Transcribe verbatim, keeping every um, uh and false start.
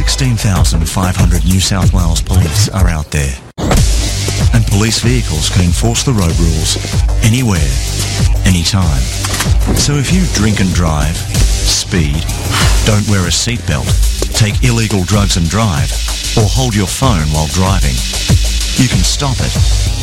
sixteen thousand five hundred New South Wales police are out there. And police vehicles can enforce the road rules anywhere, anytime. So if you drink and drive, speed, don't wear a seatbelt, take illegal drugs and drive, or hold your phone while driving, you can stop it